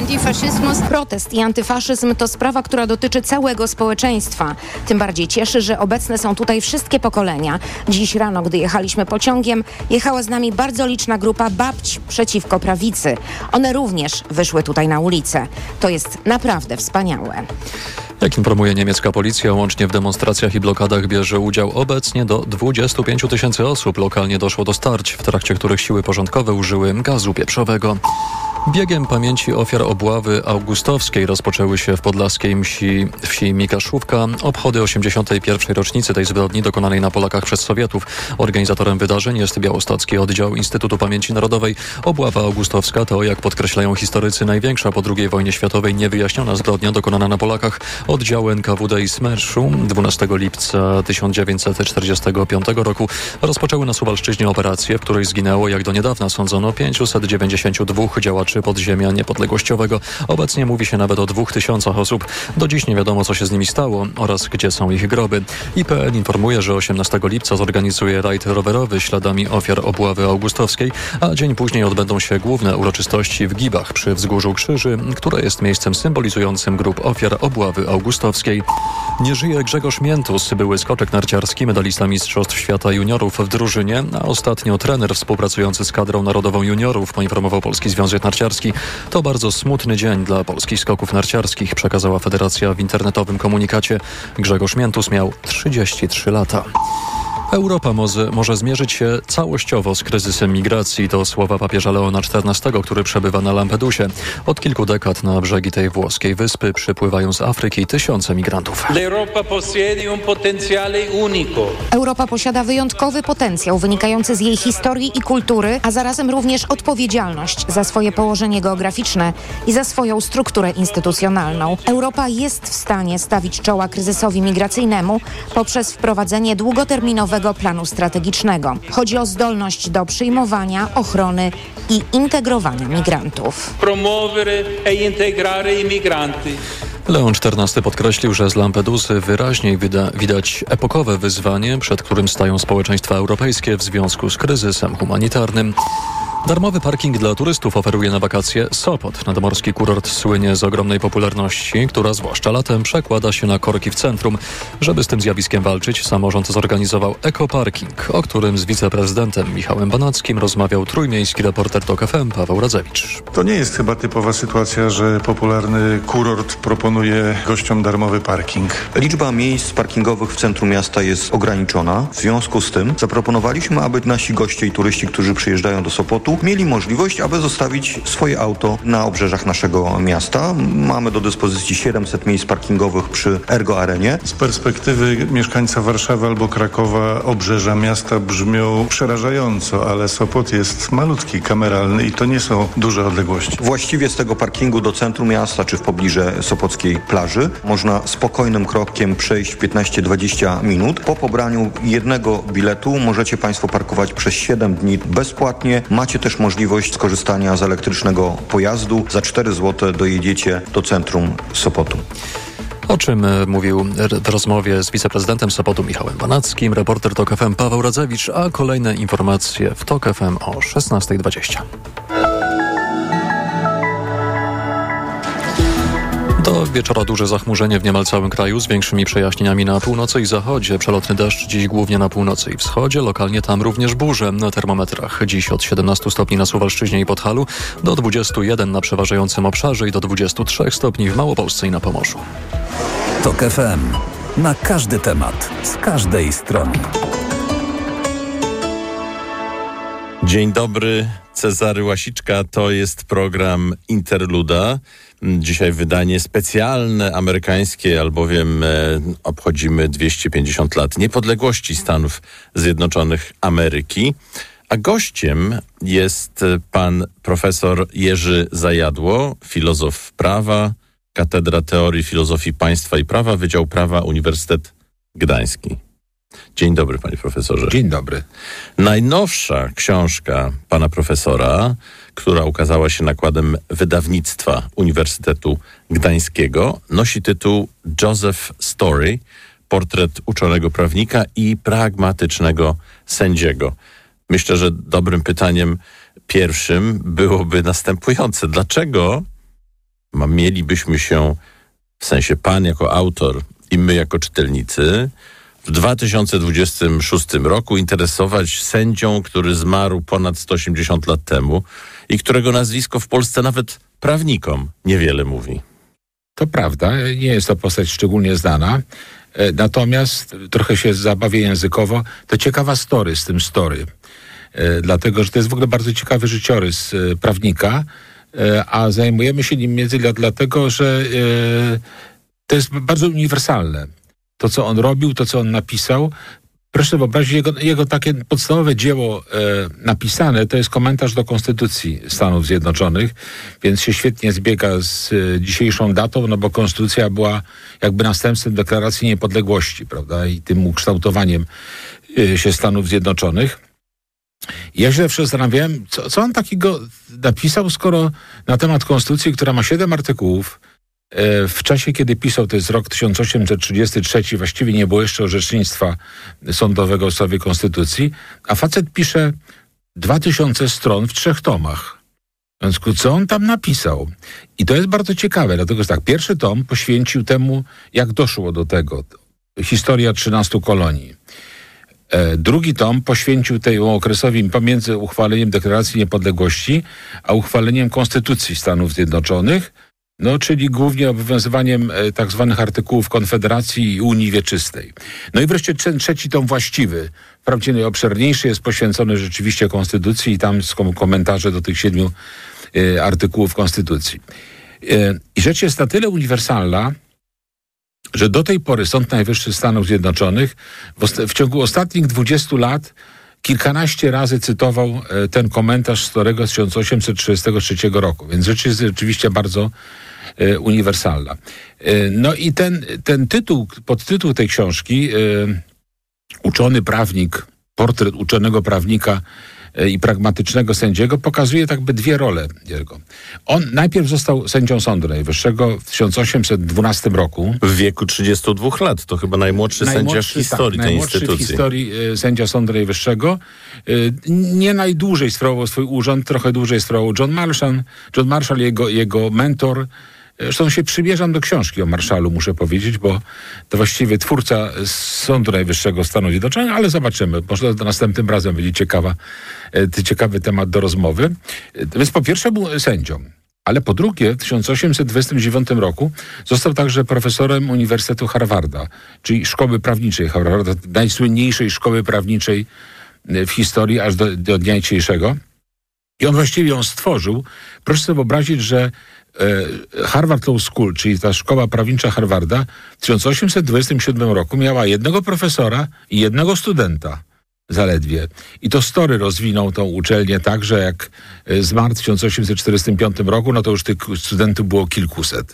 Protest i antyfaszyzm to sprawa, która dotyczy całego społeczeństwa. Tym bardziej cieszy, że obecne są tutaj wszystkie pokolenia. Dziś rano, gdy jechaliśmy pociągiem, jechała z nami bardzo liczna grupa babć przeciwko prawicy. One również wyszły tutaj na ulicę. To jest naprawdę wspaniałe. Jak informuje niemiecka policja, łącznie w demonstracjach i blokadach bierze udział obecnie do 25 000 osób. Lokalnie doszło do starć, w trakcie których siły porządkowe użyły gazu pieprzowego. Biegiem pamięci ofiar obławy augustowskiej rozpoczęły się w podlaskiej wsi Mikaszówka obchody 81. rocznicy tej zbrodni dokonanej na Polakach przez Sowietów. Organizatorem wydarzeń jest białostocki oddział Instytutu Pamięci Narodowej. Obława augustowska to, jak podkreślają historycy, największa po II wojnie światowej niewyjaśniona zbrodnia dokonana na Polakach. Oddziały NKWD i Smerszu 12 lipca 1945 roku rozpoczęły na Suwalszczyźnie operację, w której zginęło, jak do niedawna sądzono, 592 działaczy podziemia niepodległościowego. Obecnie mówi się nawet o 2000 osób. Do dziś nie wiadomo, co się z nimi stało oraz gdzie są ich groby. IPN informuje, że 18 lipca zorganizuje rajd rowerowy śladami ofiar obławy augustowskiej, a dzień później odbędą się główne uroczystości w Gibach przy Wzgórzu Krzyży, które jest miejscem symbolizującym grup ofiar obławy augustowskiej. Nie żyje Grzegorz Miętus, były skoczek narciarski, medalista Mistrzostw Świata Juniorów w drużynie, a ostatnio trener współpracujący z kadrą narodową juniorów, poinformował Polski Związek Narciarski. To bardzo smutny dzień dla polskich skoków narciarskich, przekazała federacja w internetowym komunikacie. Grzegorz Miętus miał 33 lata. Europa może zmierzyć się całościowo z kryzysem migracji. To słowa papieża Leona XIV, który przebywa na Lampedusie. Od kilku dekad na brzegi tej włoskiej wyspy przypływają z Afryki tysiące migrantów. Europa posiada wyjątkowy potencjał wynikający z jej historii i kultury, a zarazem również odpowiedzialność za swoje położenie geograficzne i za swoją strukturę instytucjonalną. Europa jest w stanie stawić czoła kryzysowi migracyjnemu poprzez wprowadzenie długoterminowego planu strategicznego. Chodzi o zdolność do przyjmowania, ochrony i integrowania migrantów. Leon XIV podkreślił, że z Lampedusy wyraźniej widać epokowe wyzwanie, przed którym stają społeczeństwa europejskie w związku z kryzysem humanitarnym. Darmowy parking dla turystów oferuje na wakacje Sopot. Nadmorski kurort słynie z ogromnej popularności, która zwłaszcza latem przekłada się na korki w centrum. Żeby z tym zjawiskiem walczyć, samorząd zorganizował ekoparking, o którym z wiceprezydentem Michałem Banackim rozmawiał trójmiejski reporter TOK FM Paweł Radzewicz. To nie jest chyba typowa sytuacja, że popularny kurort proponuje gościom darmowy parking. Liczba miejsc parkingowych w centrum miasta jest ograniczona. W związku z tym zaproponowaliśmy, aby nasi goście i turyści, którzy przyjeżdżają do Sopotu, mieli możliwość, aby zostawić swoje auto na obrzeżach naszego miasta. Mamy do dyspozycji 700 miejsc parkingowych przy Ergo Arenie. Z perspektywy mieszkańca Warszawy albo Krakowa obrzeża miasta brzmią przerażająco, ale Sopot jest malutki, kameralny i to nie są duże odległości. Właściwie z tego parkingu do centrum miasta czy w pobliżu sopockiej plaży można spokojnym krokiem przejść 15-20 minut. Po pobraniu jednego biletu możecie Państwo parkować przez 7 dni bezpłatnie. Macie też możliwość skorzystania z elektrycznego pojazdu. Za 4 zł dojedziecie do centrum Sopotu. O czym mówił w rozmowie z wiceprezydentem Sopotu Michałem Banackim reporter TOK FM Paweł Radzewicz, a kolejne informacje w TOK FM o 16:20. Do wieczora duże zachmurzenie w niemal całym kraju z większymi przejaśnieniami na północy i zachodzie. Przelotny deszcz dziś głównie na północy i wschodzie. Lokalnie tam również burze. Na termometrach dziś od 17 stopni na Suwalszczyźnie i Podhalu do 21 na przeważającym obszarze i do 23 stopni w Małopolsce i na Pomorzu. TOK FM. Na każdy temat. Z każdej strony. Dzień dobry. Cezary Łasiczka. To jest program Interluda. Dzisiaj wydanie specjalne, amerykańskie, albowiem obchodzimy 250 lat niepodległości Stanów Zjednoczonych Ameryki. A gościem jest pan profesor Jerzy Zajadło, filozof prawa, Katedra Teorii Filozofii Państwa i Prawa, Wydział Prawa, Uniwersytet Gdański. Dzień dobry, panie profesorze. Dzień dobry. Najnowsza książka pana profesora, która ukazała się nakładem wydawnictwa Uniwersytetu Gdańskiego, nosi tytuł Joseph Story, portret uczonego prawnika i pragmatycznego sędziego. Myślę, że dobrym pytaniem pierwszym byłoby następujące. Dlaczego mielibyśmy się, w sensie pan jako autor i my jako czytelnicy, w 2026 roku interesować sędzią, który zmarł ponad 180 lat temu i którego nazwisko w Polsce nawet prawnikom niewiele mówi? To prawda, nie jest to postać szczególnie znana, natomiast trochę się zabawię językowo, to ciekawa story z tym story, dlatego, że to jest w ogóle bardzo ciekawy życiorys prawnika, a zajmujemy się nim między innymi dlatego, że to jest bardzo uniwersalne. To, co on robił, to, co on napisał. Proszę wyobrazić, jego takie podstawowe dzieło napisane to jest komentarz do Konstytucji Stanów Zjednoczonych, więc się świetnie zbiega z dzisiejszą datą, no bo Konstytucja była jakby następstwem Deklaracji Niepodległości, prawda, i tym ukształtowaniem się Stanów Zjednoczonych. I ja się zawsze zastanawiałem, co on takiego napisał, skoro na temat Konstytucji, która ma 7 artykułów, w czasie, kiedy pisał, to jest rok 1833, właściwie nie było jeszcze orzecznictwa sądowego w sprawie Konstytucji, a facet pisze 2000 stron w 3 tomach. W związku, co on tam napisał? I to jest bardzo ciekawe, dlatego że tak, pierwszy tom poświęcił temu, jak doszło do tego. Historia 13 kolonii. Drugi tom poświęcił temu okresowi pomiędzy uchwaleniem Deklaracji Niepodległości a uchwaleniem Konstytucji Stanów Zjednoczonych, no, czyli głównie obowiązywaniem tak zwanych artykułów Konfederacji i Unii Wieczystej. No i wreszcie ten trzeci tom właściwy, wprawdzie najobszerniejszy, jest poświęcony rzeczywiście Konstytucji i tam są komentarze do tych 7 artykułów Konstytucji. I rzecz jest na tyle uniwersalna, że do tej pory Sąd Najwyższy Stanów Zjednoczonych w ciągu ostatnich 20 lat kilkanaście razy cytował ten komentarz starego z 1833 roku, więc rzecz jest rzeczywiście bardzo uniwersalna. No i ten tytuł, podtytuł tej książki, Uczony prawnik, portret uczonego prawnika i pragmatycznego sędziego, pokazuje tak by 2 role jego. On najpierw został sędzią Sądu Najwyższego w 1812 roku. W wieku 32 lat. To chyba najmłodszy sędzia w historii tej instytucji. Najmłodszy w historii sędzia Sądu Najwyższego. Nie najdłużej sprawował swój urząd, trochę dłużej sprawował John Marshall. John Marshall, jego mentor. Zresztą się przymierzam do książki o Marshallu, muszę powiedzieć, bo to właściwie twórca Sądu Najwyższego Stanów Zjednoczonych, ale zobaczymy. Może to następnym razem będzie ciekawy temat do rozmowy. Więc po pierwsze był sędzią, ale po drugie w 1829 roku został także profesorem Uniwersytetu Harvarda, czyli Szkoły Prawniczej Harvarda, najsłynniejszej szkoły prawniczej w historii aż do dnia dzisiejszego. I on właściwie ją stworzył. Proszę sobie wyobrazić, że Harvard Law School, czyli ta szkoła prawnicza Harvarda, w 1827 roku miała 1 profesora i 1 studenta zaledwie. I to Story rozwinął tą uczelnię tak, że jak zmarł w 1845 roku, no to już tych studentów było kilkuset.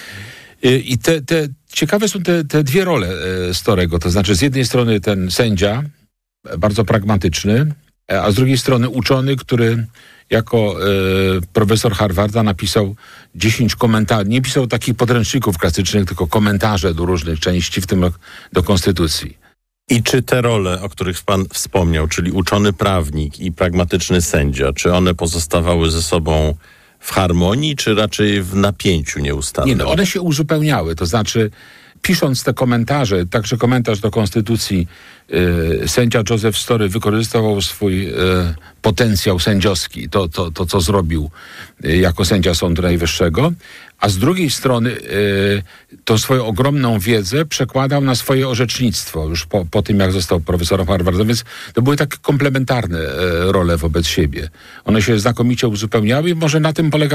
I ciekawe są te 2 role Storego, to znaczy z jednej strony ten sędzia, bardzo pragmatyczny, a z drugiej strony uczony, który jako profesor Harvarda napisał 10 komentarzy. Nie pisał takich podręczników klasycznych, tylko komentarze do różnych części, w tym do Konstytucji. I czy te role, o których pan wspomniał, czyli uczony prawnik i pragmatyczny sędzia, czy one pozostawały ze sobą w harmonii, czy raczej w napięciu nieustannym? Nie, no one się uzupełniały, to znaczy pisząc te komentarze, także komentarz do Konstytucji, sędzia Joseph Story wykorzystywał swój potencjał sędziowski, to co zrobił jako sędzia Sądu Najwyższego, a z drugiej strony to swoją ogromną wiedzę przekładał na swoje orzecznictwo już po tym, jak został profesorem Harvarda, więc to były takie komplementarne role wobec siebie. One się znakomicie uzupełniały i może na tym polegał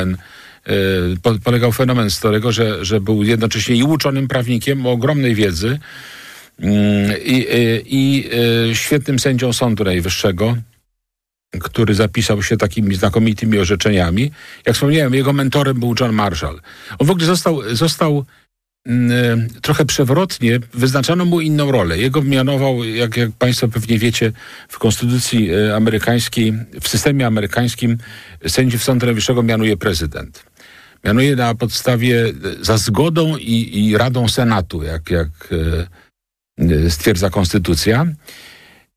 fenomen Storego, że był jednocześnie i uczonym prawnikiem o ogromnej wiedzy i świetnym sędzią Sądu Najwyższego, który zapisał się takimi znakomitymi orzeczeniami. Jak wspomniałem, jego mentorem był John Marshall. On w ogóle został trochę przewrotnie, wyznaczano mu inną rolę. Jego mianował, jak państwo pewnie wiecie, w konstytucji amerykańskiej, w systemie amerykańskim sędziów Sądu Najwyższego mianuje prezydent. Mianuje na podstawie, za zgodą i radą Senatu, jak stwierdza konstytucja.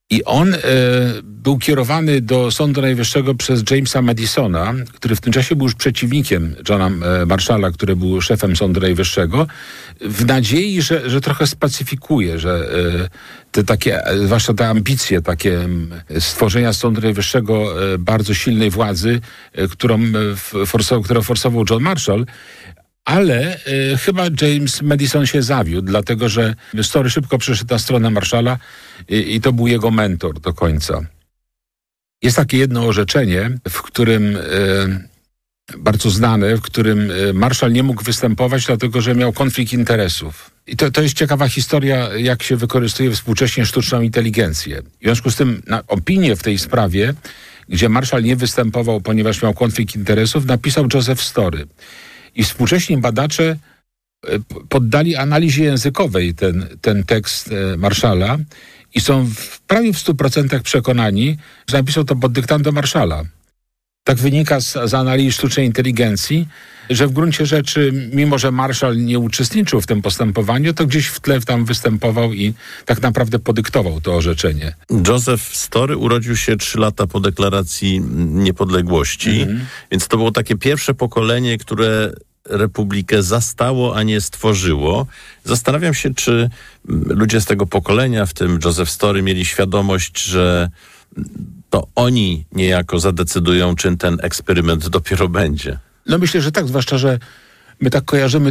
I on był kierowany do Sądu Najwyższego przez Jamesa Madisona, który w tym czasie był już przeciwnikiem Johna Marshalla, który był szefem Sądu Najwyższego, w nadziei, że trochę spacyfikuje, że te takie, zwłaszcza te ambicje takie stworzenia Sądu Najwyższego bardzo silnej władzy, którą forsował John Marshall. Ale chyba James Madison się zawiódł, dlatego że Story szybko przeszedł na stronę Marshalla i to był jego mentor do końca. Jest takie jedno orzeczenie, w którym bardzo znane, w którym Marshall nie mógł występować, dlatego że miał konflikt interesów. I to jest ciekawa historia, jak się wykorzystuje współcześnie sztuczną inteligencję. W związku z tym na opinię w tej sprawie, gdzie Marshall nie występował, ponieważ miał konflikt interesów, napisał Joseph Story. I współcześni badacze poddali analizie językowej ten tekst Marshalla i są prawie w 100% przekonani, że napisał to pod dyktando Marshalla. Tak wynika z analiz sztucznej inteligencji, że w gruncie rzeczy, mimo że Marshall nie uczestniczył w tym postępowaniu, to gdzieś w tle tam występował i tak naprawdę podyktował to orzeczenie. Joseph Story urodził się 3 lata po deklaracji niepodległości, więc to było takie pierwsze pokolenie, które Republikę zastało, a nie stworzyło. Zastanawiam się, czy ludzie z tego pokolenia, w tym Joseph Story, mieli świadomość, że to oni niejako zadecydują, czym ten eksperyment dopiero będzie. No myślę, że tak, zwłaszcza, że my tak kojarzymy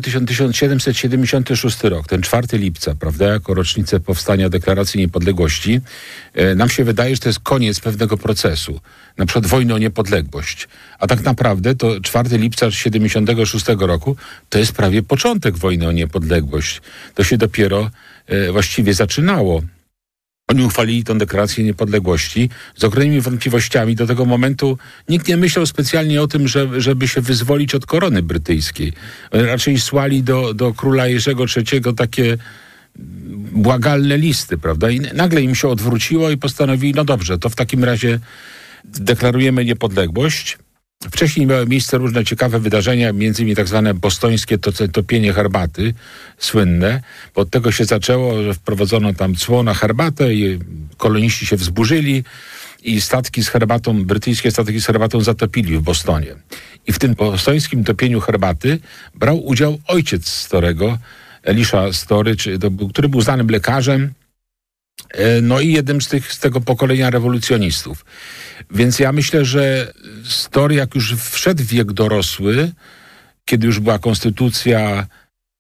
1776 rok, ten 4 lipca, prawda, jako rocznicę powstania Deklaracji Niepodległości. Nam się wydaje, że to jest koniec pewnego procesu, na przykład wojny o niepodległość. A tak naprawdę to 4 lipca 76 roku to jest prawie początek wojny o niepodległość. To się dopiero właściwie zaczynało. Oni uchwalili tę deklarację niepodległości z ogromnymi wątpliwościami. Do tego momentu nikt nie myślał specjalnie o tym, żeby się wyzwolić od korony brytyjskiej. Raczej słali do króla Jerzego III takie błagalne listy, prawda? I nagle im się odwróciło i postanowili, no dobrze, to w takim razie deklarujemy niepodległość. Wcześniej miały miejsce różne ciekawe wydarzenia, między innymi tak zwane bostońskie topienie herbaty, słynne. Bo od tego się zaczęło, że wprowadzono tam cło na herbatę i koloniści się wzburzyli i statki z herbatą, brytyjskie statki z herbatą zatopili w Bostonie. I w tym bostońskim topieniu herbaty brał udział ojciec Storego, Elisha Story, który był znanym lekarzem, no i jednym z tego pokolenia rewolucjonistów. Więc ja myślę, że Story, jak już wszedł w wiek dorosły, kiedy już była konstytucja,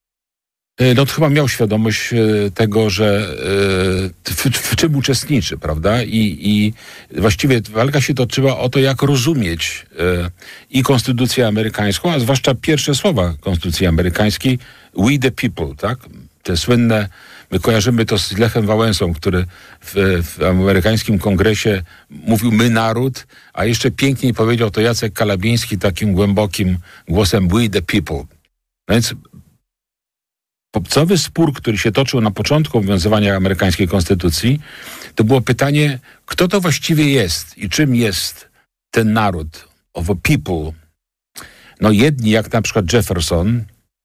no to chyba miał świadomość tego, że w czym uczestniczy, prawda? I właściwie walka się toczyła o to, jak rozumieć i konstytucję amerykańską, a zwłaszcza pierwsze słowa konstytucji amerykańskiej, we the people, tak? Te słynne, my kojarzymy to z Lechem Wałęsą, który w amerykańskim kongresie mówił my naród, a jeszcze piękniej powiedział to Jacek Kalabiński takim głębokim głosem we the people. No więc podstawowy spór, który się toczył na początku obowiązywania amerykańskiej konstytucji, to było pytanie, kto to właściwie jest i czym jest ten naród, of a people. No jedni, jak na przykład Jefferson,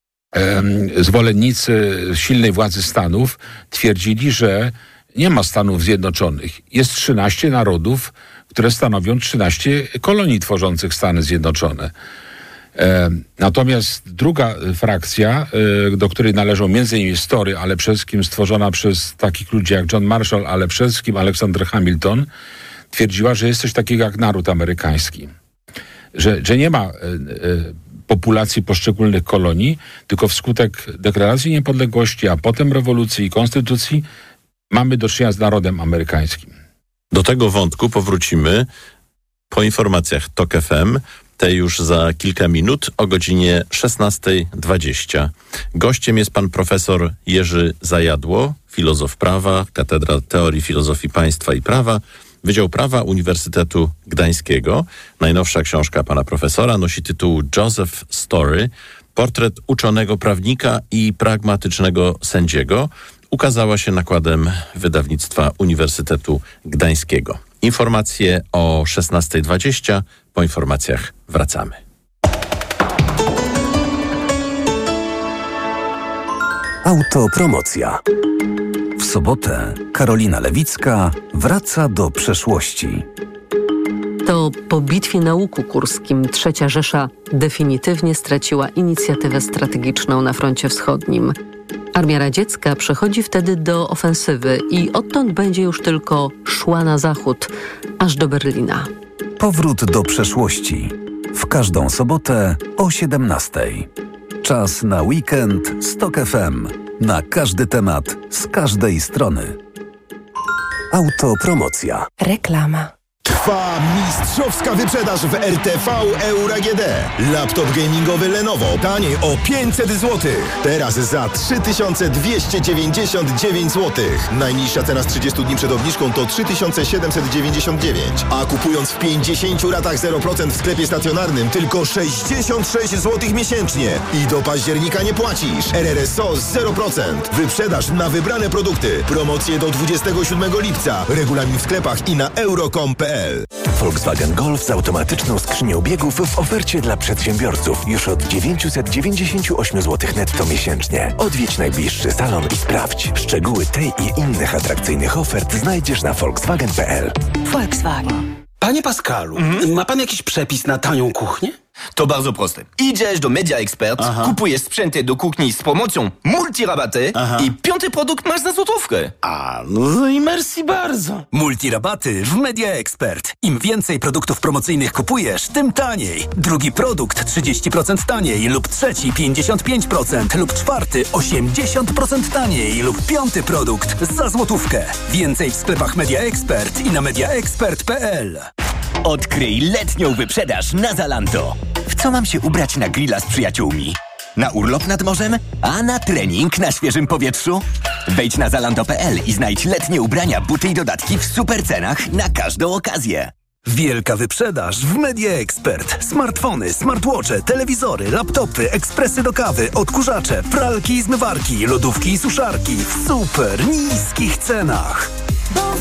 zwolennicy silnej władzy Stanów, twierdzili, że nie ma Stanów Zjednoczonych. Jest 13 narodów, które stanowią 13 kolonii tworzących Stany Zjednoczone. Natomiast druga frakcja, do której należą m.in. Story, ale przede wszystkim stworzona przez takich ludzi jak John Marshall, ale przede wszystkim Alexander Hamilton, twierdziła, że jest coś takiego jak naród amerykański. Że nie ma populacji poszczególnych kolonii, tylko wskutek deklaracji niepodległości, a potem rewolucji i konstytucji mamy do czynienia z narodem amerykańskim. Do tego wątku powrócimy po informacjach TOK FM, te już za kilka minut o godzinie 16:20. Gościem jest pan profesor Jerzy Zajadło, filozof prawa, Katedra Teorii Filozofii Państwa i Prawa, Wydział Prawa Uniwersytetu Gdańskiego. Najnowsza książka pana profesora nosi tytuł Joseph Story, portret uczonego prawnika i pragmatycznego sędziego. Ukazała się nakładem wydawnictwa Uniwersytetu Gdańskiego. Informacje o 16:20. Po informacjach wracamy. Autopromocja. W sobotę Karolina Lewicka wraca do przeszłości. To po bitwie na Łuku Kurskim III Rzesza definitywnie straciła inicjatywę strategiczną na froncie wschodnim. Armia radziecka przechodzi wtedy do ofensywy i odtąd będzie już tylko szła na zachód, aż do Berlina. Powrót do przeszłości. W każdą sobotę o 17:00. Czas na weekend z TOK FM. Na każdy temat, z każdej strony. Autopromocja. Reklama. Trwa mistrzowska wyprzedaż w RTV Euro AGD. Laptop gamingowy Lenovo taniej o 500 zł. Teraz za 3299 zł. Najniższa cena z 30 dni przed obniżką to 3799. A kupując w 50 ratach 0% w sklepie stacjonarnym tylko 66 zł miesięcznie. I do października nie płacisz. RRSO 0%. Wyprzedaż na wybrane produkty. Promocje do 27 lipca. Regulamin w sklepach i na euro.com.pl. Volkswagen Golf z automatyczną skrzynią biegów w ofercie dla przedsiębiorców już od 998 zł netto miesięcznie. Odwiedź najbliższy salon i sprawdź. Szczegóły tej i innych atrakcyjnych ofert znajdziesz na volkswagen.pl. Volkswagen. Panie Pascalu, ma pan jakiś przepis na tanią kuchnię? To bardzo proste. Idziesz do Media Expert, kupujesz sprzęty do kuchni z promocją multirabaty i 5. produkt masz za złotówkę. No i merci bardzo. Multirabaty w Media Expert. Im więcej produktów promocyjnych kupujesz, tym taniej. Drugi produkt 30% taniej lub trzeci 55% lub czwarty 80% taniej lub 5. produkt za złotówkę. Więcej w sklepach Media Expert i na mediaexpert.pl. Odkryj letnią wyprzedaż na Zalando. W co mam się ubrać na grilla z przyjaciółmi? Na urlop nad morzem? A na trening na świeżym powietrzu? Wejdź na zalando.pl i znajdź letnie ubrania, buty i dodatki w super cenach na każdą okazję. Wielka wyprzedaż w Media Expert. Smartfony, smartwatche, telewizory, laptopy, ekspresy do kawy, odkurzacze, pralki i zmywarki, lodówki i suszarki w super niskich cenach.